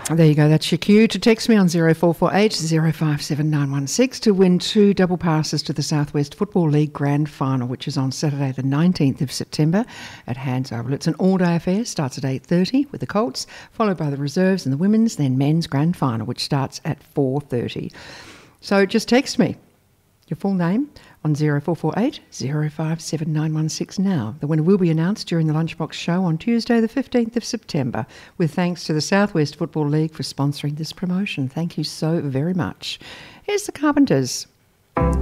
There you go. That's your cue to text me on 0448 057 916 to win 2 double passes to the Southwest Football League Grand Final, which is on Saturday the 19th of September at Hands Oval. It's an all-day affair, starts at 8:30 with the Colts, followed by the reserves and the women's, then men's Grand Final, which starts at 4:30. So just text me your full name on 0448 057 916 now. The winner will be announced during the Lunchbox Show on Tuesday the 15th of September, with thanks to the Southwest Football League for sponsoring this promotion. Thank you so very much. Here's the Carpenters.